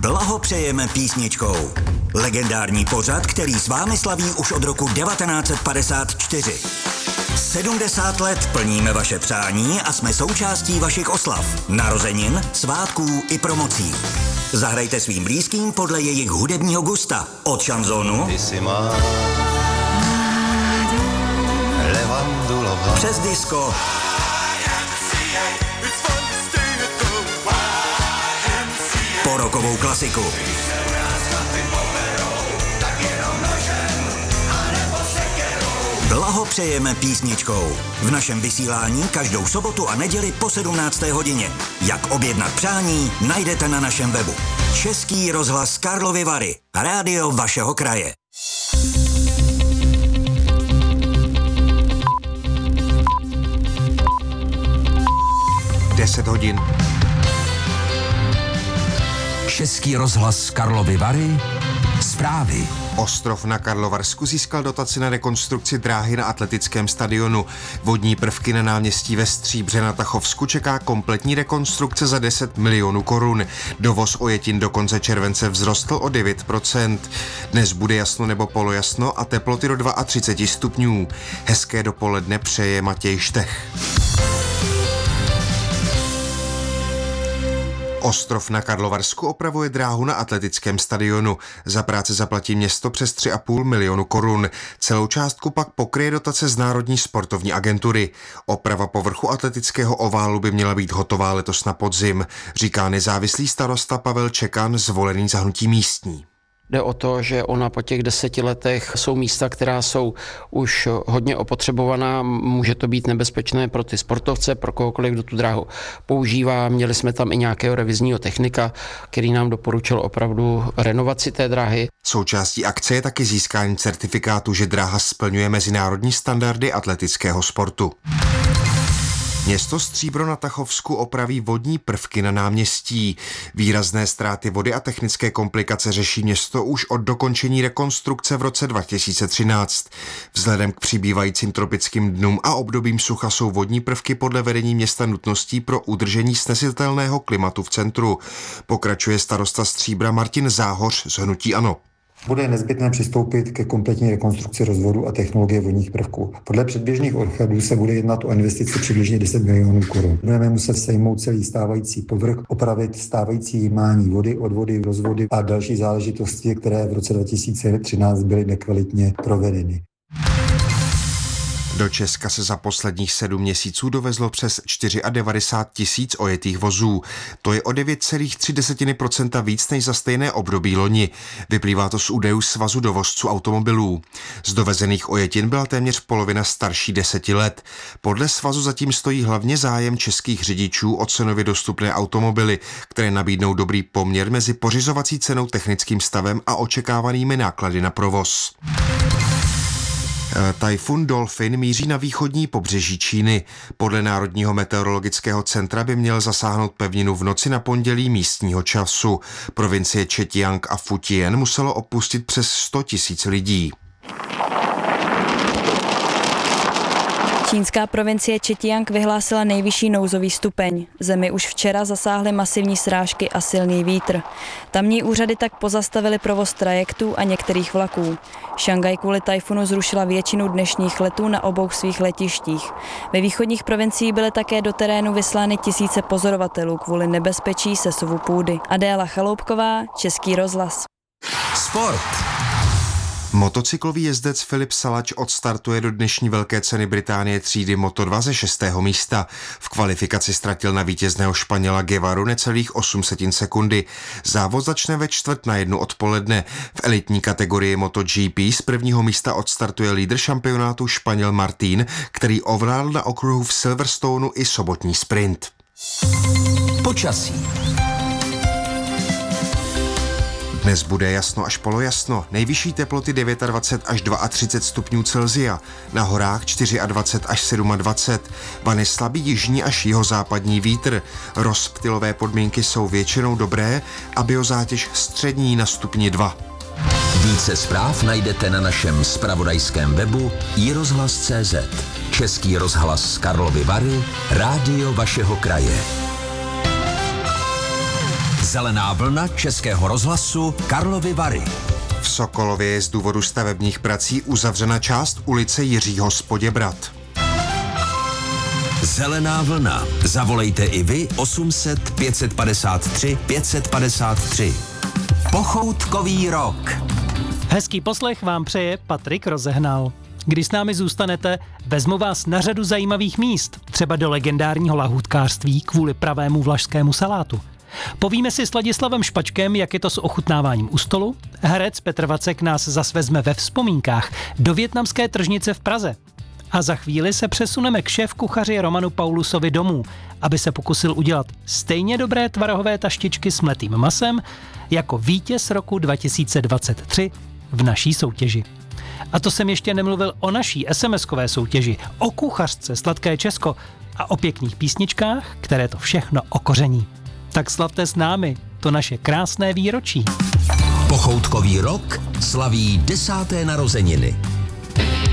blahopřejeme písničkou. Legendární pořad, který s vámi slaví už od roku 1954. 70 let plníme vaše přání a jsme součástí vašich oslav, narozenin, svátků i promocí. Zahrajte svým blízkým podle jejich hudebního gusta. Od šanzonu přes disco po rockovou klasiku. Blahopřejeme písničkou. V našem vysílání každou sobotu a neděli po 17. hodině. Jak objednat přání, najdete na našem webu. Český rozhlas Karlovy Vary. Rádio vašeho kraje. Deset hodin. Český rozhlas Karlovy Vary. Zprávy. Ostrov na Karlovarsku získal dotaci na rekonstrukci dráhy na atletickém stadionu. Vodní prvky na náměstí ve Stříbře na Tachovsku čeká kompletní rekonstrukce za 10 milionů korun. Dovoz ojetin do konce července vzrostl o 9%. Dnes bude jasno nebo polojasno a teploty do 32 stupňů. Hezké dopoledne přeje Matěj Štech. Ostrov na Karlovarsku opravuje dráhu na atletickém stadionu. Za práce zaplatí město přes 3,5 milionu korun. Celou částku pak pokryje dotace z Národní sportovní agentury. Oprava povrchu atletického oválu by měla být hotová letos na podzim, říká nezávislý starosta Pavel Čekan, zvolený za hnutí místní. Jde o to, že ona po těch 10 letech jsou místa, která jsou už hodně opotřebovaná. Může to být nebezpečné pro ty sportovce, pro kohokoliv, kdo tu dráhu používá. Měli jsme tam i nějakého revizního technika, který nám doporučil opravdu renovaci té dráhy. Součástí akce je taky získání certifikátu, že dráha splňuje mezinárodní standardy atletického sportu. Město Stříbro na Tachovsku opraví vodní prvky na náměstí. Výrazné ztráty vody a technické komplikace řeší město už od dokončení rekonstrukce v roce 2013. Vzhledem k přibývajícím tropickým dnům a obdobím sucha jsou vodní prvky podle vedení města nutností pro udržení snesitelného klimatu v centru. Pokračuje starosta Stříbra Martin Záhoř z hnutí ANO. Bude nezbytné přistoupit ke kompletní rekonstrukci rozvodu a technologie vodních prvků. Podle předběžných odhadů se bude jednat o investici přibližně 10 milionů korun. Budeme muset sejmout celý stávající povrch, opravit stávající jímání vody, odvody, rozvody a další záležitosti, které v roce 2013 byly nekvalitně provedeny. Do Česka se za posledních 7 měsíců dovezlo přes 94 000 ojetých vozů. To je o 9,3% víc než za stejné období loni. Vyplývá to z údajů Svazu dovozců automobilů. Z dovezených ojetin byla téměř polovina starší 10 let. Podle svazu zatím stojí hlavně zájem českých řidičů o cenově dostupné automobily, které nabídnou dobrý poměr mezi pořizovací cenou, technickým stavem a očekávanými náklady na provoz. Tajfun Dolphin míří na východní pobřeží Číny. Podle Národního meteorologického centra by měl zasáhnout pevninu v noci na pondělí místního času. Provincie Zhejiang a Fujian muselo opustit přes 100 000 lidí. Čínská provincie Zhejiang vyhlásila nejvyšší nouzový stupeň. Zemi už včera zasáhly masivní srážky a silný vítr. Tamní úřady tak pozastavily provoz trajektů a některých vlaků. Šangaj kvůli tajfunu zrušila většinu dnešních letů na obou svých letištích. Ve východních provinciích byly také do terénu vyslány tisíce pozorovatelů kvůli nebezpečí sesuvu půdy. Adéla Chaloupková, Český rozhlas. Sport. Motocyklový jezdec Filip Salač odstartuje do dnešní velké ceny Británie třídy Moto2 ze 6. místa. V kvalifikaci ztratil na vítězného Španěla Guevaru necelých 800 sekundy. Závod začne ve 12:45 odpoledne. V elitní kategorii MotoGP z prvního místa odstartuje lídr šampionátu Španěl Martín, který ovládl na okruhu v Silverstoneu i sobotní sprint. Počasí. Dnes bude jasno až polojasno, nejvyšší teploty 29 až 32 stupňů Celsia, na horách 24 až 27, vane slabý jižní až jihozápadní vítr. Rozptylové podmínky jsou většinou dobré a biozátěž střední na stupni 2. Více zpráv najdete na našem zpravodajském webu iRozhlas.cz. Český rozhlas Karlovy Vary, rádio vašeho kraje. Zelená vlna Českého rozhlasu Karlovy Vary. V Sokolově je z důvodu stavebních prací uzavřena část ulice Jiřího z Poděbrad. Zelená vlna. Zavolejte i vy 800 553 553. Pochoutkový rok. Hezký poslech vám přeje Patrik Rozehnal. Když s námi zůstanete, vezmu vás na řadu zajímavých míst, třeba do legendárního lahůdkářství kvůli pravému vlašskému salátu. Povíme si s Ladislavem Špačkem, jak je to s ochutnáváním u stolu. Herec Petr Vacek nás zas vezme ve vzpomínkách do vietnamské tržnice v Praze. A za chvíli se přesuneme k šéfkuchaři Romanu Paulusovi domů, aby se pokusil udělat stejně dobré tvarohové taštičky s mletým masem jako vítěz roku 2023 v naší soutěži. A to jsem ještě nemluvil o naší SMS-kové soutěži, o kuchařce Sladké Česko a o pěkných písničkách, které to všechno okoření. Tak slavte s námi to naše krásné výročí. Pochoutkový rok slaví 10. narozeniny.